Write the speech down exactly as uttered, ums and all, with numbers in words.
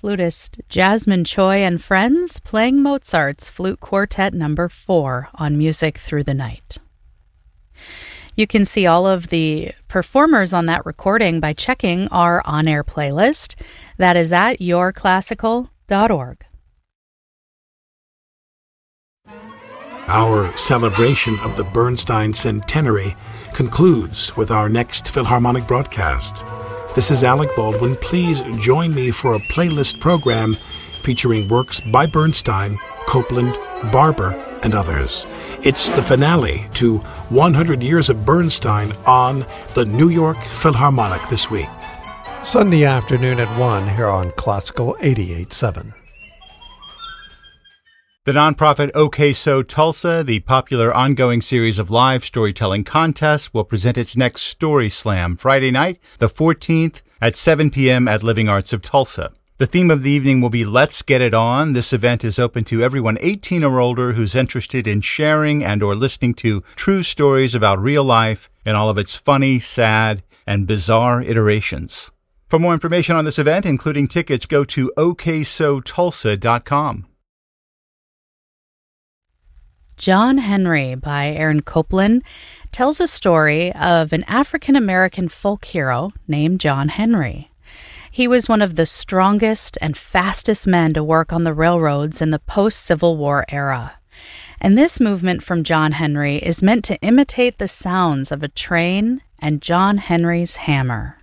flutist Jasmine Choi and friends playing Mozart's Flute Quartet number four on Music Through the Night. You can see all of the performers on that recording by checking our on-air playlist. That is at your classical dot org. Our celebration of the Bernstein Centenary concludes with our next Philharmonic broadcast. This is Alec Baldwin. Please join me for a playlist program featuring works by Bernstein, Copland, Barber, and others. It's the finale to one hundred Years of Bernstein on the New York Philharmonic this week. Sunday afternoon at one here on Classical eighty-eight point seven. The nonprofit OK So Tulsa, the popular ongoing series of live storytelling contests, will present its next Story Slam Friday night, the fourteenth, at seven p.m. at Living Arts of Tulsa. The theme of the evening will be Let's Get It On. This event is open to everyone eighteen or older who's interested in sharing and or listening to true stories about real life in all of its funny, sad, and bizarre iterations. For more information on this event, including tickets, go to O K so tulsa dot com. John Henry by Aaron Copland tells a story of an African-American folk hero named John Henry. He was one of the strongest and fastest men to work on the railroads in the post-Civil War era. And this movement from John Henry is meant to imitate the sounds of a train and John Henry's hammer.